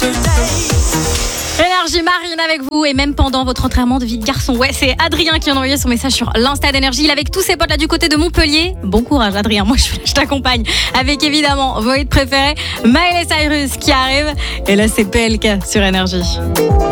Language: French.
Énergie Marine avec vous et même pendant votre entraînement de vie de garçon. Ouais, c'est Adrien qui a envoyé son message sur l'Insta d'Énergie. Il est avec tous ses potes là du côté de Montpellier. Bon courage Adrien, moi je t'accompagne. Avec évidemment vos hits préférés, Miley Cyrus qui arrive. Et là c'est PLK sur Énergie.